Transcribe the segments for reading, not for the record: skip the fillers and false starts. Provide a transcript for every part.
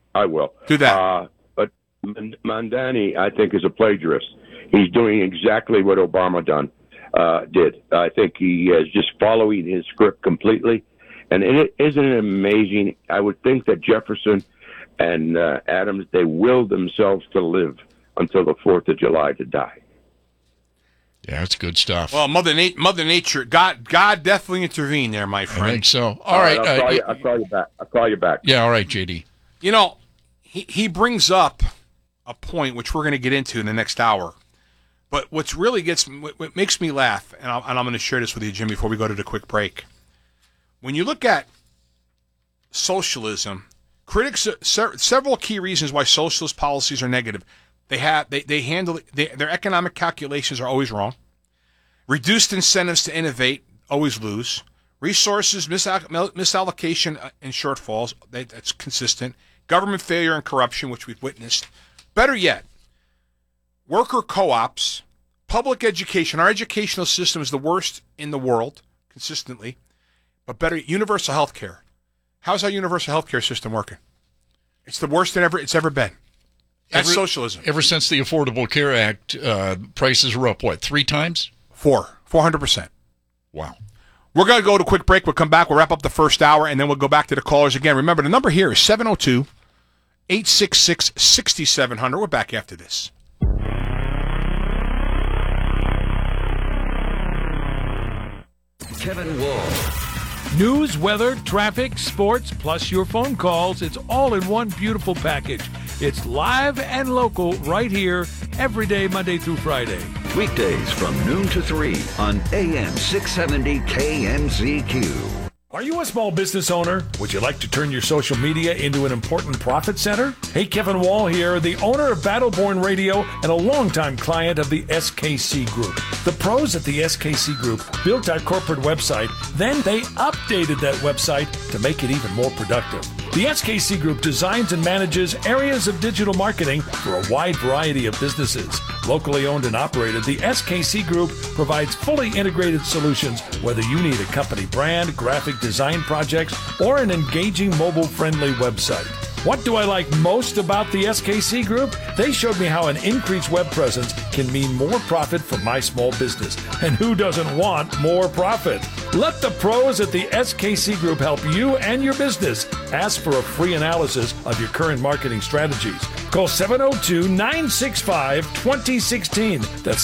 I will. Do that. But Mamdani, I think, is a plagiarist. He's doing exactly what Obama did. I think he is just following his script completely. And isn't it amazing? I would think that Jefferson and Adams, they willed themselves to live until the 4th of July to die. Yeah, that's good stuff. Well, Mother Nature, God definitely intervened there, my friend. I think so. All right. I'll call you back. Yeah, all right, JD. You know, he brings up a point which we're going to get into in the next hour. But what makes me laugh, and I'm going to share this with you, Jim, before we go to the quick break. When you look at socialism, critics several key reasons why socialist policies are negative. Their economic calculations are always wrong. Reduced incentives to innovate, always lose. Resources misallocation and shortfalls, that's consistent. Government failure and corruption, which we've witnessed. Better yet, worker co-ops, public education. Our educational system is the worst in the world, consistently. But better, universal health care. How's our universal health care system working? It's the worst it's ever been. That's socialism. Ever since the Affordable Care Act, prices were up, 3 times? 400%. Wow. We're going to go to a quick break. We'll come back. We'll wrap up the first hour, and then we'll go back to the callers again. Remember, the number here is 702-866-6700. We're back after this. Kevin Wall. News, weather, traffic, sports, plus your phone calls. It's all in one beautiful package. It's live and local right here every day, Monday through Friday. Weekdays from noon to 3 on AM 670 KMZQ. Are you a small business owner? Would you like to turn your social media into an important profit center? Hey, Kevin Wall here, the owner of Battleborn Radio and a longtime client of the SKC Group. The pros at the SKC Group built our corporate website, then they updated that website to make it even more productive. The SKC Group designs and manages areas of digital marketing for a wide variety of businesses. Locally owned and operated, the SKC Group provides fully integrated solutions, whether you need a company brand, graphic design projects, or an engaging mobile-friendly website. What do I like most about the SKC Group? They showed me how an increased web presence can mean more profit for my small business. And who doesn't want more profit? Let the pros at the SKC Group help you and your business. Ask for a free analysis of your current marketing strategies. Call 702-965-2016. That's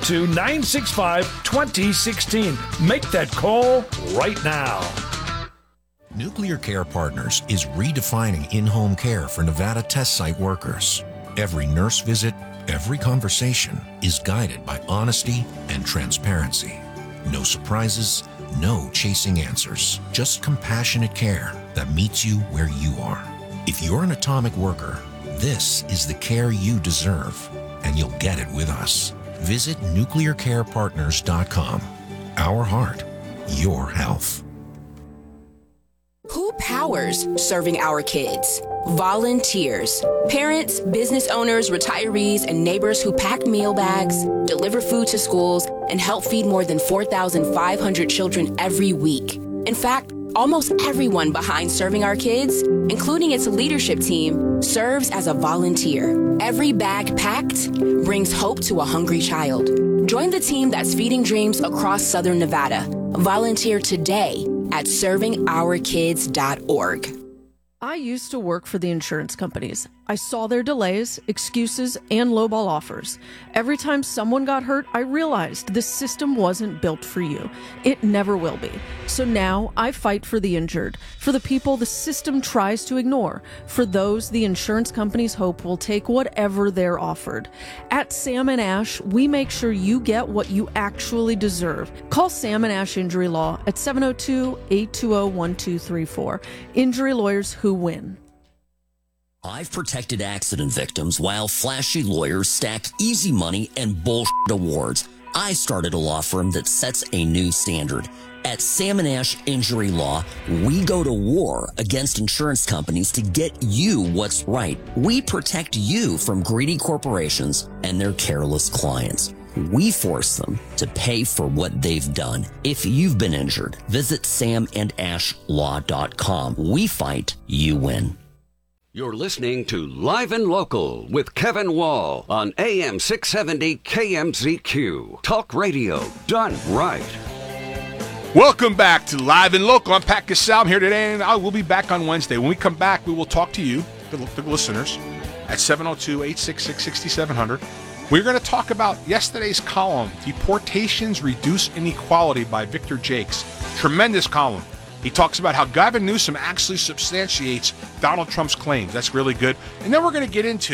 702-965-2016. Make that call right now. Nuclear Care Partners is redefining in-home care for Nevada test site workers. Every nurse visit, every conversation is guided by honesty and transparency. No surprises, no chasing answers, just compassionate care that meets you where you are. If you're an atomic worker, this is the care you deserve, and you'll get it with us. Visit nuclearcarepartners.com. Our heart, your health. Who powers serving our kids? Volunteers. Parents, business owners, retirees, and neighbors who pack meal bags, deliver food to schools, and help feed more than 4,500 children every week. In fact, almost everyone behind serving our kids, including its leadership team, serves as a volunteer. Every bag packed brings hope to a hungry child. Join the team that's feeding dreams across Southern Nevada. Volunteer today at servingourkids.org. I used to work for the insurance companies. I saw their delays, excuses, and lowball offers. Every time someone got hurt, I realized this system wasn't built for you. It never will be. So now I fight for the injured, for the people the system tries to ignore, for those the insurance companies hope will take whatever they're offered. At Sam & Ash, we make sure you get what you actually deserve. Call Sam & Ash Injury Law at 702-820-1234. Injury lawyers who win. I've protected accident victims while flashy lawyers stack easy money and bullshit awards. I started a law firm that sets a new standard. At Sam & Ash Injury Law, we go to war against insurance companies to get you what's right. We protect you from greedy corporations and their careless clients. We force them to pay for what they've done. If you've been injured, visit samandashlaw.com. We fight, you win. You're listening to Live and Local with Kevin Wall on AM 670 KMZQ. Talk radio done right. Welcome back to Live and Local. I'm Pat Casal. I'm here today, and I will be back on Wednesday. When we come back, we will talk to you, the listeners, at 702-866-6700. We're going to talk about yesterday's column, Deportations Reduce Inequality by Victor Jakes. Tremendous column. He talks about how Gavin Newsom actually substantiates Donald Trump's claims. That's really good. And then we're going to get into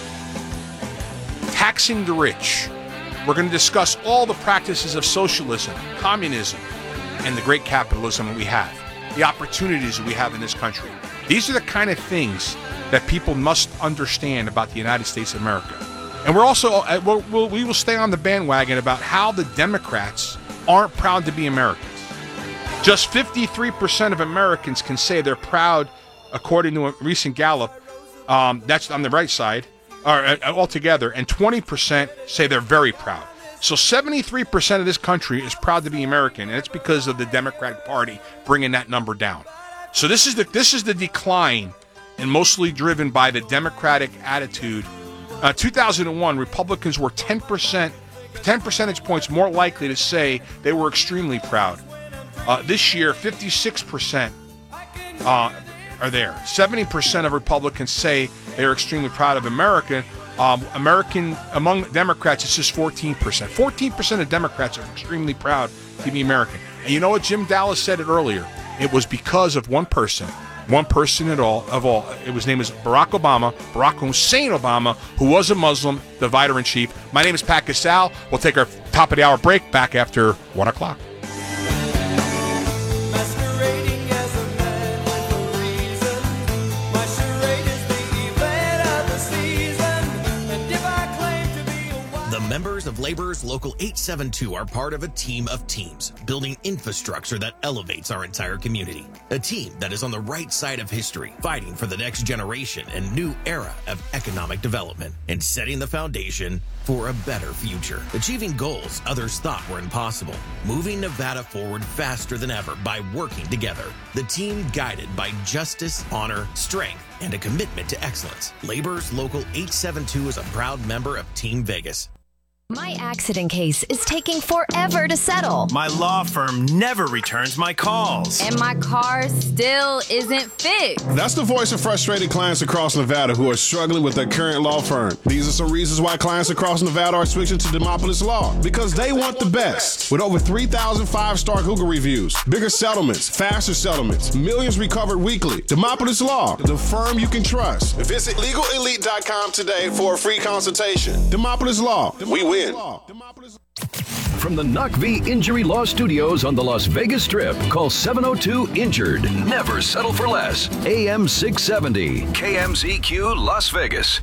taxing the rich. We're going to discuss all the practices of socialism, communism, and the great capitalism that we have, the opportunities that we have in this country. These are the kind of things that people must understand about the United States of America. And we're also, we will stay on the bandwagon about how the Democrats aren't proud to be Americans. Just 53% of Americans can say they're proud, according to a recent Gallup. That's on the right side, altogether, and 20% say they're very proud. So 73% of this country is proud to be American, and it's because of the Democratic Party bringing that number down. So this is the decline, and mostly driven by the Democratic attitude. 2001, Republicans were 10 percentage points more likely to say they were extremely proud. This year, 56% are there. 70% of Republicans say they are extremely proud of America. Among Democrats, it's just 14%. 14% of Democrats are extremely proud to be American. And you know what? Jim Dallas said it earlier. It was because of one person of all. His name is Barack Obama, Barack Hussein Obama, who was a Muslim divider-in-chief. My name is Pat Casal. We'll take our top of the hour break back after 1 o'clock. Members of Laborers Local 872 are part of a team of teams, building infrastructure that elevates our entire community. A team that is on the right side of history, fighting for the next generation and new era of economic development, and setting the foundation for a better future. Achieving goals others thought were impossible. Moving Nevada forward faster than ever by working together. The team guided by justice, honor, strength, and a commitment to excellence. Laborers Local 872 is a proud member of Team Vegas. My accident case is taking forever to settle. My law firm never returns my calls. And my car still isn't fixed. That's the voice of frustrated clients across Nevada who are struggling with their current law firm. These are some reasons why clients across Nevada are switching to Demopolis Law. Because they want the best. With over 3,000 5-star Google reviews, bigger settlements, faster settlements, millions recovered weekly. Demopolis Law, the firm you can trust. Visit LegalElite.com today for a free consultation. Demopolis Law, we win. From the Knock V Injury Law Studios on the Las Vegas Strip, call 702-INJURED. Never settle for less. AM 670, KMZQ Las Vegas.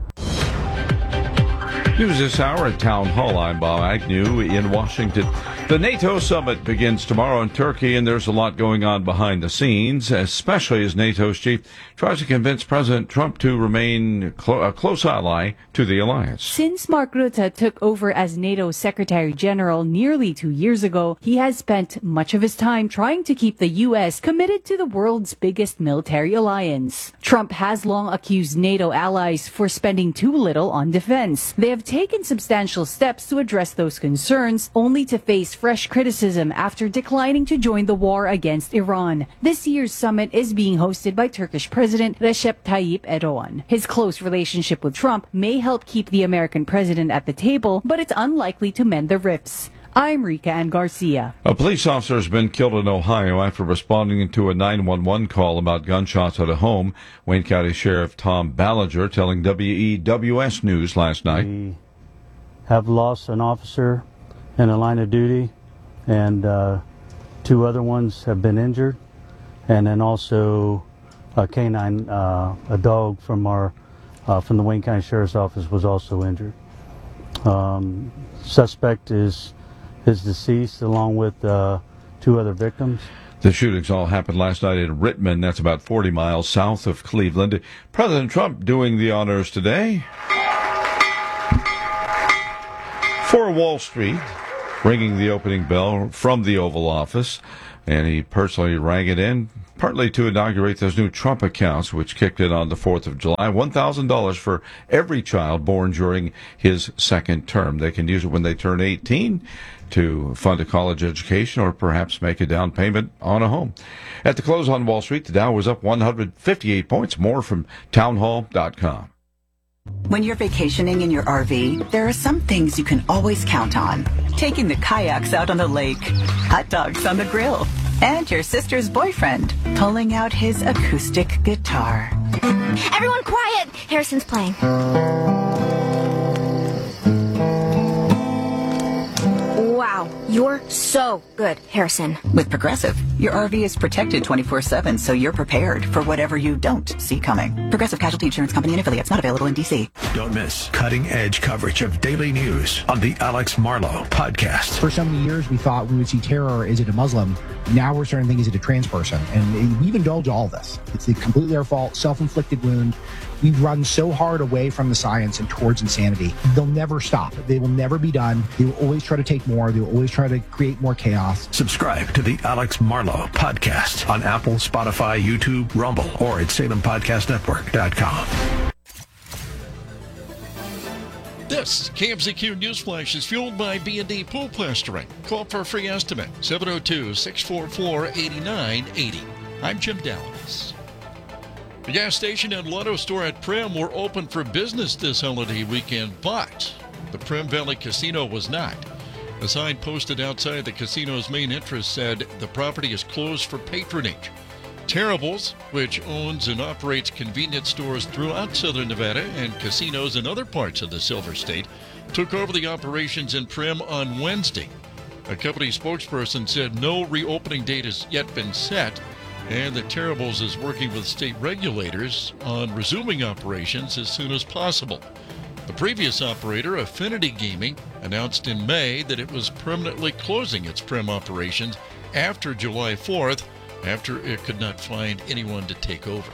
News this hour at Town Hall. I'm Bob Agnew in Washington. The NATO summit begins tomorrow in Turkey, and there's a lot going on behind the scenes, especially as NATO's chief tries to convince President Trump to remain a close ally to the alliance. Since Mark Rutte took over as NATO Secretary General nearly 2 years ago, he has spent much of his time trying to keep the U.S. committed to the world's biggest military alliance. Trump has long accused NATO allies for spending too little on defense. They have taken substantial steps to address those concerns, only to face fresh criticism after declining to join the war against Iran. This year's summit is being hosted by Turkish President Recep Tayyip Erdogan. His close relationship with Trump may help keep the American president at the table, but it's unlikely to mend the rifts. I'm Rika Ann Garcia. A police officer has been killed in Ohio after responding to a 911 call about gunshots at a home. Wayne County Sheriff Tom Ballinger telling WEWS News last night. We have lost an officer in a line of duty, and 2 other ones have been injured, and then also a canine, a dog from the Wayne County Sheriff's Office was also injured. Suspect is deceased along with 2 other victims. The shootings all happened last night in Rittman. That's about 40 miles south of Cleveland. President Trump doing the honors today for Wall Street, ringing the opening bell from the Oval Office. And he personally rang it in, partly to inaugurate those new Trump accounts, which kicked in on the 4th of July. $1,000 for every child born during his second term. They can use it when they turn 18 to fund a college education or perhaps make a down payment on a home. At the close on Wall Street, the Dow was up 158 points. More from townhall.com. When you're vacationing in your RV, there are some things you can always count on. Taking the kayaks out on the lake, hot dogs on the grill, and your sister's boyfriend pulling out his acoustic guitar. Everyone quiet! Harrison's playing. Wow, you're so good, Harrison. With Progressive, your RV is protected 24/7, so you're prepared for whatever you don't see coming. Progressive Casualty Insurance Company and affiliates, not available in D.C. Don't miss cutting-edge coverage of daily news on the Alex Marlow podcast. For so many years, we thought we would see terror. Is it a Muslim? Now we're starting to think, is it a trans person? And we've indulged all this. It's completely our fault, self-inflicted wound. We've run so hard away from the science and towards insanity. They'll never stop. They will never be done. They will always try to take more. They will always try to create more chaos. Subscribe to the Alex Marlow podcast on Apple, Spotify, YouTube, Rumble, or at SalemPodcastNetwork.com. This KMZQ Newsflash is fueled by B&D Pool Plastering. Call for a free estimate, 702-644-8980. I'm Jim Dallas. The gas station and lotto store at Primm were open for business this holiday weekend, but the Primm Valley Casino was not. A sign posted outside the casino's main entrance said the property is closed for patronage. Terribles, which owns and operates convenience stores throughout southern Nevada and casinos in other parts of the Silver State, took over the operations in Primm on Wednesday. A company spokesperson said no reopening date has yet been set, and that Terribles is working with state regulators on resuming operations as soon as possible. The previous operator, Affinity Gaming, announced in May that it was permanently closing its Primm operations after July 4th, after it could not find anyone to take over.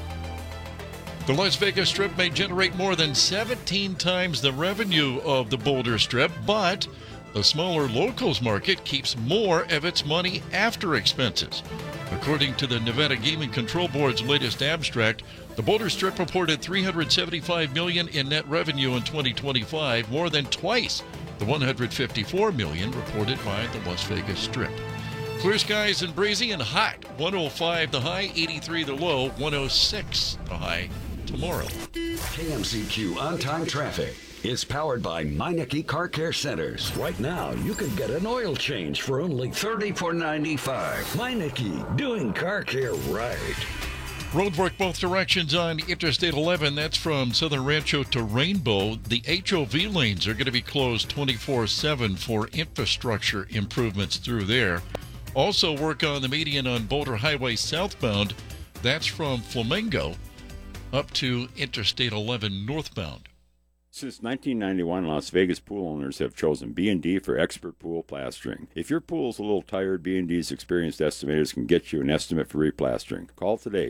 The Las Vegas Strip may generate more than 17 times the revenue of the Boulder Strip, but the smaller locals market keeps more of its money after expenses. According to the Nevada Gaming Control Board's latest abstract, the Boulder Strip reported $375 million in net revenue in 2025, more than twice the $154 million reported by the Las Vegas Strip. Clear skies and breezy and hot. 105 the high, 83 the low, 106 the high tomorrow. KMZQ on-time traffic is powered by Meineke Car Care Centers. Right now, you can get an oil change for only $34.95. Meineke, doing car care right. Road work both directions on Interstate 11. That's from Southern Rancho to Rainbow. The HOV lanes are going to be closed 24/7 for infrastructure improvements through there. Also work on the median on Boulder Highway southbound. That's from Flamingo up to Interstate 11 northbound. Since 1991, Las Vegas pool owners have chosen B&D for expert pool plastering. If your pool's a little tired, B&D's experienced estimators can get you an estimate for replastering. Call today,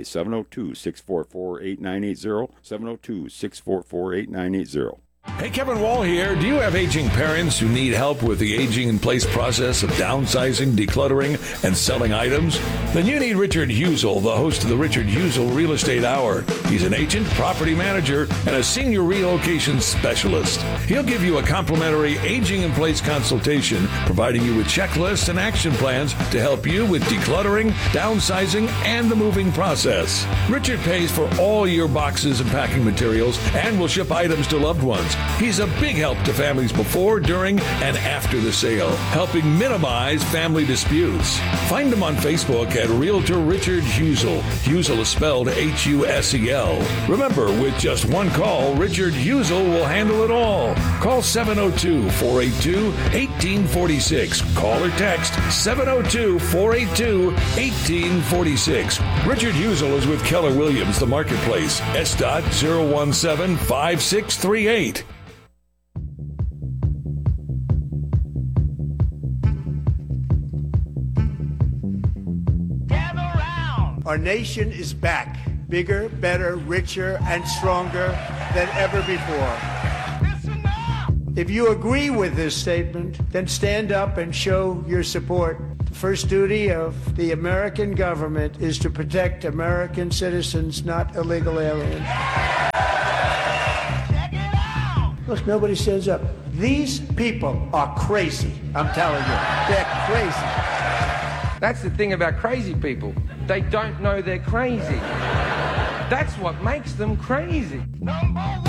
702-644-8980, 702-644-8980. Hey, Kevin Wall here. Do you have aging parents who need help with the aging-in-place process of downsizing, decluttering, and selling items? Then you need Richard Husel, the host of the Richard Husel Real Estate Hour. He's an agent, property manager, and a senior relocation specialist. He'll give you a complimentary aging-in-place consultation, providing you with checklists and action plans to help you with decluttering, downsizing, and the moving process. Richard pays for all your boxes and packing materials and will ship items to loved ones. He's a big help to families before, during, and after the sale, helping minimize family disputes. Find him on Facebook at Realtor Richard Husel. Husel is spelled Husel. Remember, with just one call, Richard Husel will handle it all. Call 702-482-1846. Call or text 702-482-1846. Richard Husel is with Keller Williams, the Marketplace, S.017-5638. Our nation is back, bigger, better, richer, and stronger than ever before. If you agree with this statement, then stand up and show your support The first duty of the American government is to protect American citizens, not illegal aliens. Look, nobody stands up. These people are crazy. I'm telling you, they're crazy. That's the thing about crazy people. They don't know they're crazy. That's what makes them crazy.